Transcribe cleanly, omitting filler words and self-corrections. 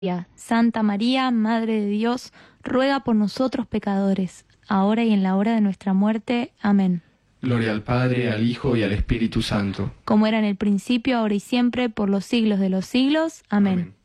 Santa María, Madre de Dios, ruega por nosotros pecadores, ahora y en la hora de nuestra muerte. Amén. Gloria al Padre, al Hijo y al Espíritu Santo. Como era en el principio, ahora y siempre, por los siglos de los siglos. Amén. Amén.